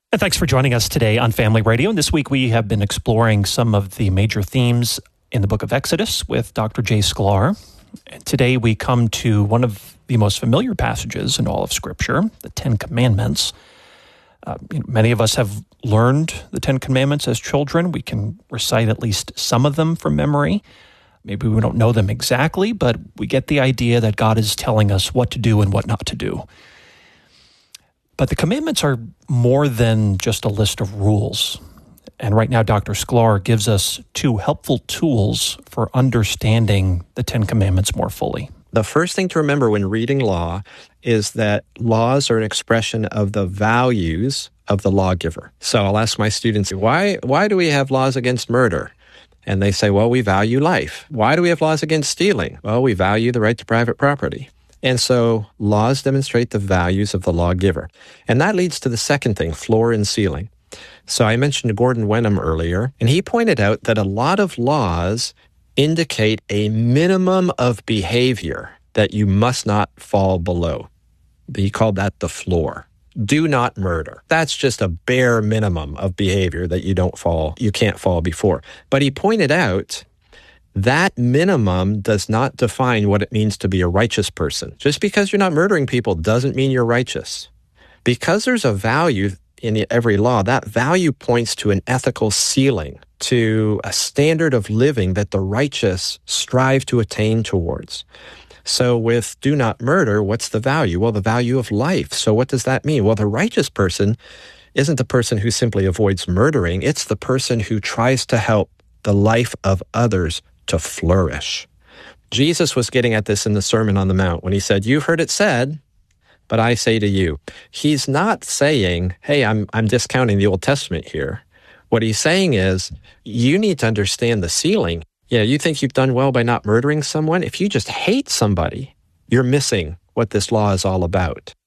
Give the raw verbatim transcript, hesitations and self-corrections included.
And thanks for joining us today on Family Radio. And this week we have been exploring some of the major themes in the book of Exodus with Doctor Jay Sklar. And today we come to one of the most familiar passages in all of Scripture, the Ten Commandments. Uh, you know, many of us have learned the Ten Commandments as children. We can recite at least some of them from memory. Maybe we don't know them exactly, but we get the idea that God is telling us what to do and what not to do. But the commandments are more than just a list of rules. And right now, Doctor Sklar gives us two helpful tools for understanding the Ten Commandments more fully. The first thing to remember when reading law is that laws are an expression of the values of the lawgiver. So I'll ask my students, why, why do we have laws against murder? And they say, well, we value life. Why do we have laws against stealing? Well, we value the right to private property. And so laws demonstrate the values of the lawgiver. And that leads to the second thing, floor and ceiling. So I mentioned Gordon Wenham earlier, and he pointed out that a lot of laws indicate a minimum of behavior that you must not fall below. He called that the floor. Do not murder. That's just a bare minimum of behavior that you don't fall, you can't fall before. But he pointed out that minimum does not define what it means to be a righteous person. Just because you're not murdering people doesn't mean you're righteous. Because there's a value in every law, that value points to an ethical ceiling, to a standard of living that the righteous strive to attain towards. So with do not murder, what's the value? Well, the value of life. So what does that mean? Well, the righteous person isn't the person who simply avoids murdering. It's the person who tries to help the life of others to flourish. Jesus was getting at this in the Sermon on the Mount when he said, you've heard it said, but I say to you. He's not saying, hey, I'm I'm discounting the Old Testament here. What he's saying is, you need to understand the ceiling. Yeah, you think you've done well by not murdering someone? If you just hate somebody, you're missing what this law is all about.